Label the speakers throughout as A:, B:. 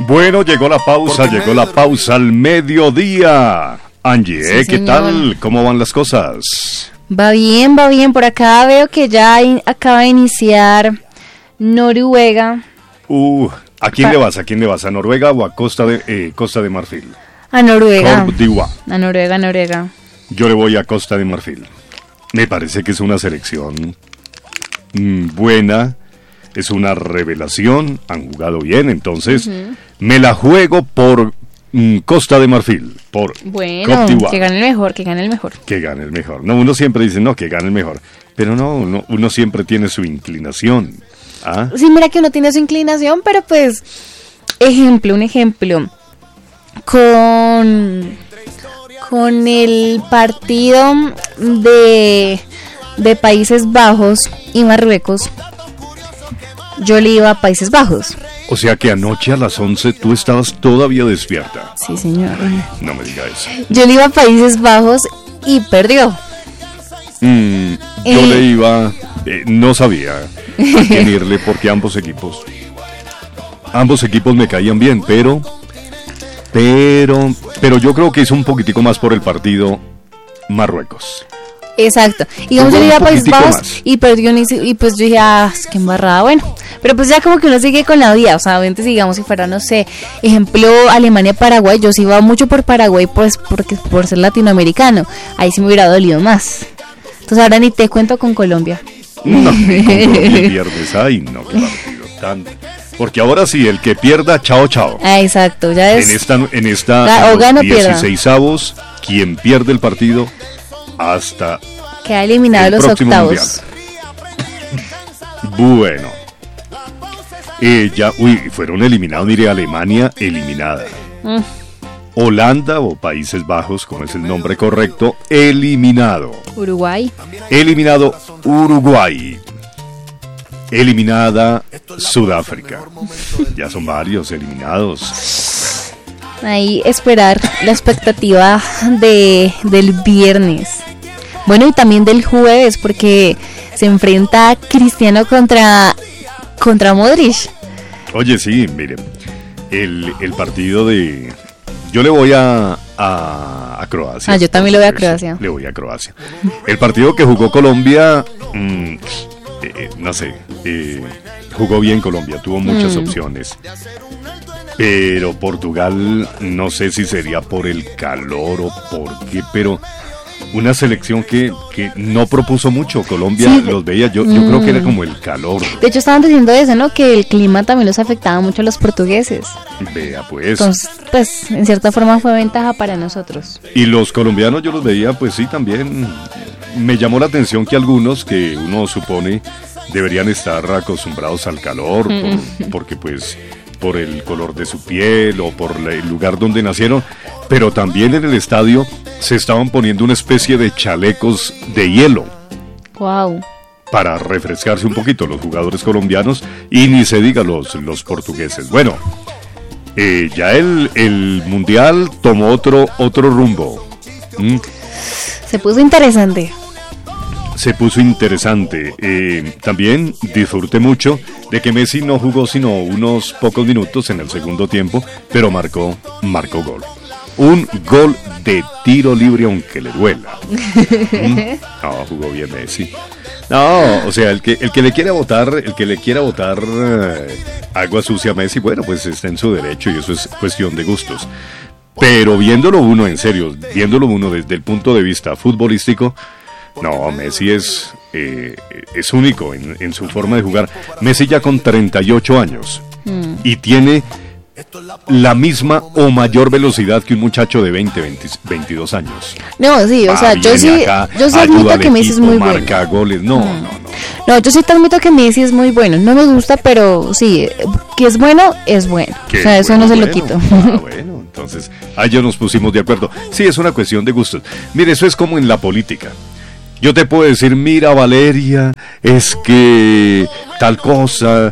A: Bueno, llegó la pausa al mediodía. Angie,
B: Sí,
A: ¿qué
B: señor.
A: tal? ¿Cómo van las cosas?
B: Va bien. Por acá veo que ya acaba de iniciar Noruega.
A: ¿A quién le vas? ¿A quién le vas? ¿A Noruega o a Costa de Marfil?
B: A Noruega.
A: Côte d'Ivoire.
B: A Noruega.
A: Yo le voy a Costa de Marfil. Me parece que es una selección buena, es una revelación, han jugado bien, entonces me la juego por Costa de Marfil, por
B: Bueno,
A: Côte d'Ivoire.
B: que gane el mejor.
A: Que gane el mejor. No, uno siempre dice, no, que gane el mejor. Pero no, uno siempre tiene su inclinación. ¿Ah?
B: Sí, mira que uno tiene su inclinación, pero pues, un ejemplo, con el partido de Países Bajos y Marruecos, yo le iba a Países Bajos.
A: O sea que anoche a las 11 tú estabas todavía despierta.
B: Sí, señor.
A: No me diga eso.
B: Yo le iba a Países Bajos y perdió.
A: Yo le iba, no sabía a quién irle porque ambos equipos me caían bien, pero yo creo que es un poquitico más por el partido Marruecos.
B: Exacto. Y yo le iba a Países Bajos y perdió y pues yo dije, es que embarrada, bueno. Pero pues ya como que uno sigue con la vida, o sea, obviamente digamos si fuera, no sé, ejemplo, Alemania-Paraguay, yo sí iba mucho por Paraguay pues porque por ser latinoamericano, ahí sí me hubiera dolido más. Entonces ahora ni te cuento con Colombia.
A: No, con Colombia pierdes, ay no, qué partido tan... Porque ahora sí, el que pierda, chao.
B: Exacto, ya es...
A: En esta
B: o gana o pierda.
A: 16avos, quien pierde el partido hasta
B: queda eliminado
A: el
B: los
A: próximo
B: octavos.
A: Mundial. Bueno. Fueron eliminados, mire, Alemania eliminada. Holanda o Países Bajos, como es el nombre correcto, eliminado.
B: Uruguay.
A: Eliminado Uruguay. Eliminada Sudáfrica. Ya son varios eliminados.
B: Ahí esperar la expectativa del viernes. Bueno, y también del jueves, porque se enfrenta Cristiano contra Modric.
A: Oye, sí, miren, el partido de... Yo le voy a Croacia.
B: Yo también le voy a Croacia.
A: Le voy a Croacia. El partido que jugó Colombia, no sé, jugó bien Colombia, tuvo muchas opciones. Pero Portugal, no sé si sería por el calor o por qué, pero una selección que no propuso mucho. Colombia sí, los veía, yo creo que era como el calor.
B: De hecho estaban diciendo eso, ¿no? Que el clima también los afectaba mucho a los portugueses.
A: Vea pues.
B: Entonces, pues, en cierta forma fue ventaja para nosotros.
A: Y los colombianos yo los veía, pues sí, también me llamó la atención que algunos que uno supone deberían estar acostumbrados al calor, porque pues... por el color de su piel o por el lugar donde nacieron, pero también en el estadio se estaban poniendo una especie de chalecos de hielo.
B: Wow.
A: Para refrescarse un poquito los jugadores colombianos y ni se diga los portugueses. Bueno, ya el mundial tomó otro rumbo.
B: Se puso interesante.
A: También disfruté mucho de que Messi no jugó sino unos pocos minutos en el segundo tiempo, pero marcó gol. Un gol de tiro libre aunque le duela. No, jugó bien Messi. No, o sea, el que le quiera botar agua sucia a Messi, bueno, pues está en su derecho y eso es cuestión de gustos. Pero viéndolo uno en serio, desde el punto de vista futbolístico, no, Messi es único en su forma de jugar. Messi ya con 38 años y tiene la misma o mayor velocidad que un muchacho de 22 años.
B: No, sí, o sea, yo sí admito que Messi es muy bueno.
A: Marca goles, no.
B: No, yo sí te admito que Messi es muy bueno. No me gusta, pero sí, que es bueno, es bueno. O sea, eso no se lo quito.
A: Bueno, entonces, ahí ya nos pusimos de acuerdo. Sí, es una cuestión de gustos. Mire, eso es como en la política. Yo te puedo decir, mira Valeria, es que tal cosa,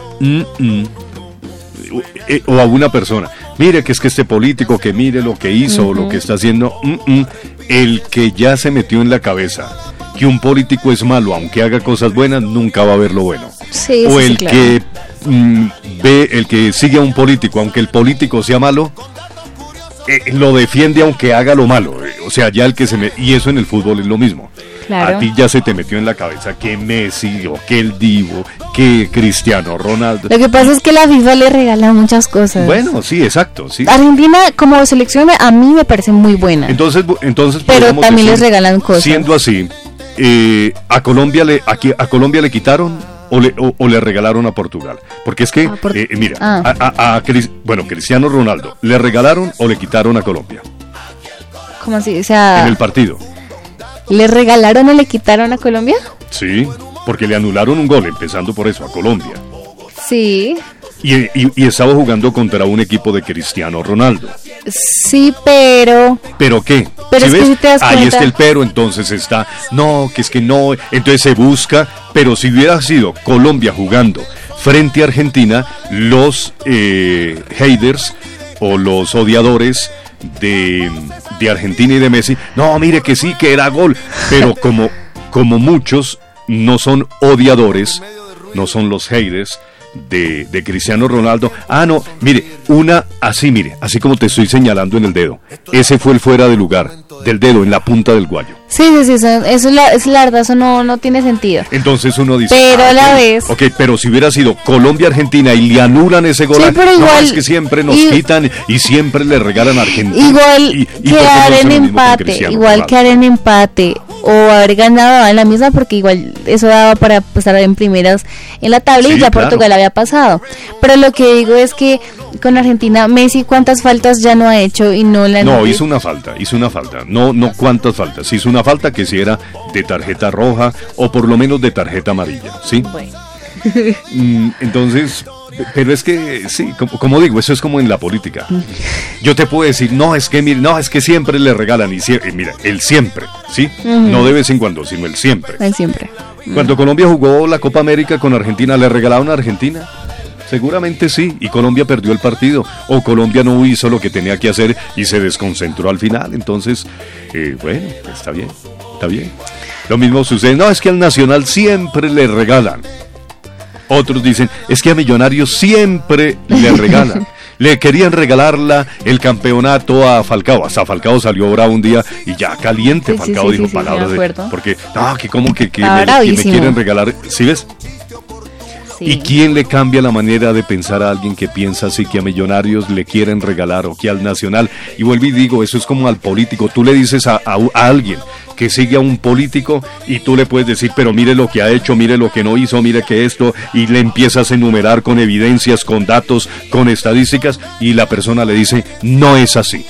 A: o a una persona, mire que es que este político, que mire lo que hizo o lo que está haciendo, el que ya se metió en la cabeza que un político es malo, aunque haga cosas buenas, nunca va a ver lo bueno.
B: Sí,
A: o
B: sí,
A: el
B: claro.
A: que ve, el que sigue a un político, aunque el político sea malo, lo defiende aunque haga lo malo. O sea, ya el que y eso en el fútbol es lo mismo.
B: Claro.
A: A ti ya se te metió en la cabeza que Messi o que el Divo, que Cristiano Ronaldo.
B: Lo que pasa es que la FIFA le regala muchas cosas.
A: Bueno, sí, exacto. Sí.
B: Argentina como selección a mí me parece muy buena.
A: Entonces
B: pero también les regalan cosas.
A: Siendo así, a Colombia le quitaron o le regalaron a Portugal. Porque es que, mira, Cristiano Ronaldo, ¿le regalaron o le quitaron a Colombia?
B: ¿Cómo así? O sea,
A: en el partido.
B: ¿Le regalaron o le quitaron a Colombia?
A: Sí, porque le anularon un gol, empezando por eso, a Colombia.
B: Sí.
A: Y estaba jugando contra un equipo de Cristiano Ronaldo.
B: Sí, pero...
A: ¿Pero qué?
B: Pero
A: ¿Sí
B: es
A: ves?
B: que si te das cuenta...
A: Ahí está el pero, entonces está... No, que es que no... Entonces se busca... Pero si hubiera sido Colombia jugando frente a Argentina, los haters o los odiadores de Argentina y de Messi, no, mire que sí, que era gol. Pero como muchos no son odiadores, no son los haters de Cristiano Ronaldo. Ah, no, mire, así como te estoy señalando en el dedo. Ese fue el fuera de lugar, del dedo, en la punta del guayo.
B: Sí, eso es la verdad, eso no tiene sentido.
A: Entonces uno dice...
B: Pero a la vez...
A: Ok, pero si hubiera sido Colombia-Argentina y le anulan ese gol...
B: Sí, pero igual...
A: No, es que siempre nos quitan y siempre le regalan a Argentina.
B: Igual quedar en empate o haber ganado en la misma, porque igual eso daba para estar en primeras en la tabla, sí, y ya claro. Portugal había pasado. Pero lo que digo es que con Argentina, Messi, ¿cuántas faltas ya no ha hecho y no la...
A: No, hizo una falta. No cuántas faltas. Hizo una falta que si era de tarjeta roja o por lo menos de tarjeta amarilla, ¿sí? Bueno. Entonces, pero es que, sí, como digo, eso es como en la política. Yo te puedo decir, no, es que siempre le regalan, mira, el siempre, ¿sí? No de vez en cuando, sino el siempre.
B: El siempre.
A: Cuando Colombia jugó la Copa América con Argentina, ¿le regalaron a Argentina? Seguramente sí, y Colombia perdió el partido, o Colombia no hizo lo que tenía que hacer y se desconcentró al final. Entonces, bueno, está bien. Lo mismo sucede, no, es que al Nacional siempre le regalan. Otros dicen, es que a Millonarios siempre le regalan. Le querían regalar el campeonato a Falcao. Hasta Falcao salió bravo un día y ya caliente. Sí, Falcao dijo palabras de... Porque, que como que me quieren regalar. ¿Sí ves? Sí. ¿Y quién le cambia la manera de pensar a alguien que piensa así, que a Millonarios le quieren regalar o que al Nacional? Y vuelvo y digo, eso es como al político. Tú le dices a alguien que sigue a un político y tú le puedes decir, pero mire lo que ha hecho, mire lo que no hizo, mire que esto, y le empiezas a enumerar con evidencias, con datos, con estadísticas, y la persona le dice, no es así.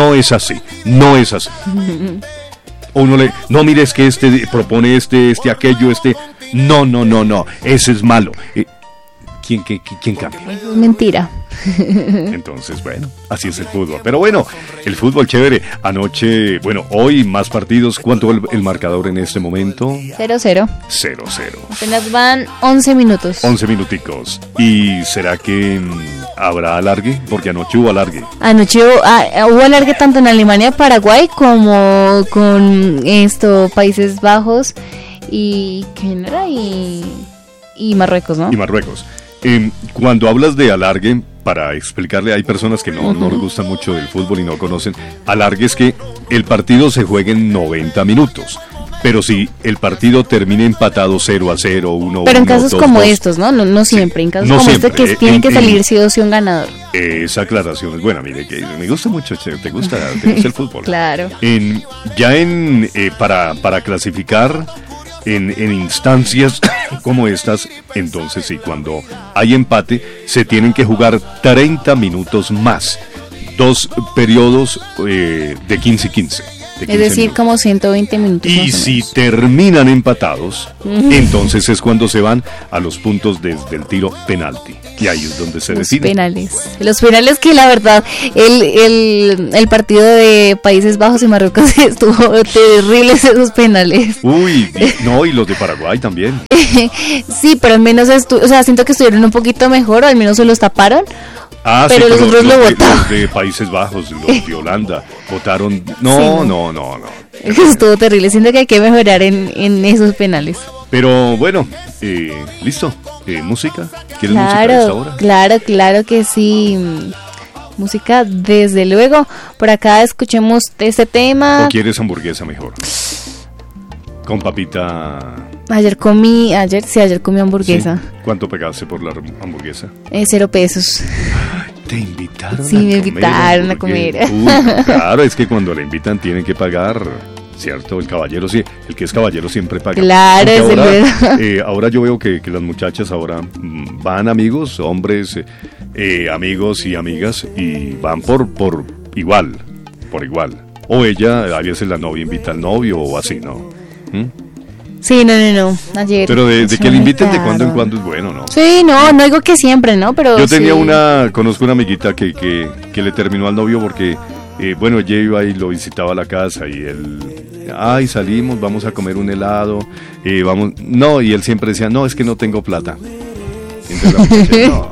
A: O uno no, mire, es que propone aquello, no, ese es malo. ¿Quién cambia?
B: Eso es mentira.
A: Entonces, bueno, así es el fútbol. Pero bueno, el fútbol chévere. Anoche, hoy más partidos. ¿Cuánto el marcador en este momento?
B: 0-0.
A: 0-0.
B: Apenas van 11 minutos.
A: 11 minuticos. ¿Y será que habrá alargue? Porque anoche hubo alargue.
B: Anoche hubo alargue tanto en Alemania, Paraguay, como con Países Bajos y ¿quién era? Y Marruecos, ¿no?
A: Y Marruecos. Cuando hablas de alargue, para explicarle, hay personas que no les gusta mucho del fútbol y no conocen. Alargue es que el partido se juegue en 90 minutos. Pero si el partido termina empatado 0-0, 1-1,
B: pero en casos
A: 2,
B: como
A: 2,
B: estos, ¿no? No siempre. En casos
A: no
B: como
A: siempre,
B: que tiene que salir sí o sí un ganador.
A: Esa aclaración es buena. Mire, que me gusta mucho, te gusta el fútbol.
B: Claro.
A: Para clasificar en instancias como estas, entonces sí, cuando hay empate, se tienen que jugar 30 minutos más. 2 periodos de 15 y 15.
B: Es decir, minutos. Como 120 minutos.
A: Y si terminan empatados, entonces es cuando se van a los puntos desde el tiro penalti. Y ahí es donde se define.
B: Los penales que la verdad, el partido de Países Bajos y Marruecos estuvo terribles esos penales.
A: Uy, no, y los de Paraguay también.
B: Sí, pero al menos, siento que estuvieron un poquito mejor, o al menos se los taparon. Pero sí, los otros lo votaron.
A: Los de Países Bajos, los de Holanda, votaron. No.
B: Estuvo terrible. Siento que hay que mejorar en esos penales.
A: Pero bueno, listo. música. ¿Quieres música a esta hora?
B: Claro que sí. Música, desde luego. Por acá escuchemos este tema.
A: ¿O quieres hamburguesa mejor? Con papita.
B: Ayer comí hamburguesa.
A: ¿Sí? ¿Cuánto pagaste por la hamburguesa?
B: 0 pesos.
A: ¿Te invitaron?
B: Sí, me invitaron a comer.
A: Claro, es que cuando le invitan tienen que pagar, ¿cierto? El caballero, sí, el que es caballero siempre paga.
B: Claro,
A: ahora yo veo que las muchachas ahora van amigos, hombres, amigos y amigas, y van por igual. O ella, a veces la novia invita al novio o así, ¿no?
B: Sí, no. Ayer.
A: Pero de que le inviten de cuando en cuando es bueno, ¿no?
B: Sí, no digo que siempre, ¿no? Pero
A: yo tenía conozco una amiguita que le terminó al novio porque, ella iba y lo visitaba a la casa y él, salimos, vamos a comer un helado, y él siempre decía, no, es que no tengo plata. Entonces la muchacha,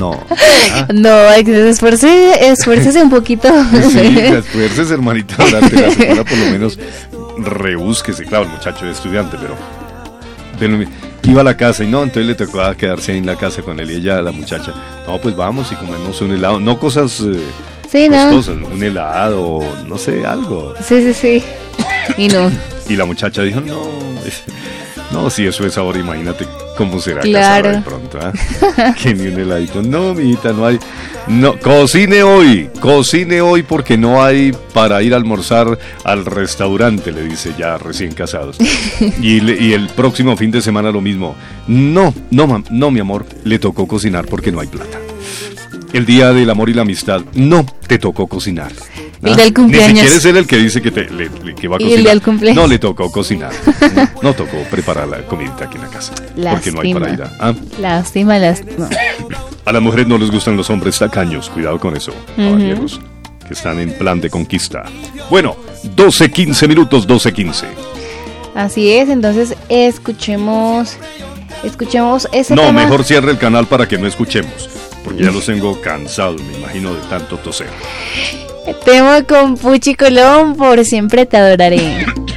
B: No, esfuércese un poquito.
A: Sí, esfuércese, hermanita, durante la semana por lo menos rebúsquese. Claro, el muchacho es estudiante, pero iba a la casa y entonces le tocaba quedarse ahí en la casa con él y ella, la muchacha, pues vamos y comemos un helado, no cosas costosas, un helado, no sé, algo.
B: Sí.
A: Y la muchacha dijo, no, si eso es ahora, imagínate cómo será
B: claro.
A: Casada de pronto, que ni un heladito. No, mijita, no hay. No, cocine hoy porque no hay para ir a almorzar al restaurante, le dice ya recién casados. y el próximo fin de semana lo mismo. No, mi amor, le tocó cocinar porque no hay plata. El día del amor y la amistad, no te tocó cocinar.
B: El del cumpleaños.
A: Ni siquiera es él el que dice que va a cocinar.
B: ¿Y el del cumpleaños?
A: No le tocó cocinar. No tocó preparar la comidita aquí en la casa.
B: Lástima.
A: Porque no hay para ir
B: Lástima.
A: A las mujeres no les gustan los hombres tacaños. Cuidado con eso, caballeros, que están en plan de conquista. Bueno, 12:15 minutos, 12:15.
B: Así es, entonces escuchemos ese tema.
A: No, mejor cierre el canal para que no escuchemos, porque ya los tengo cansados, me imagino, de tanto toser.
B: Tema con Puchi Colón, por siempre te adoraré.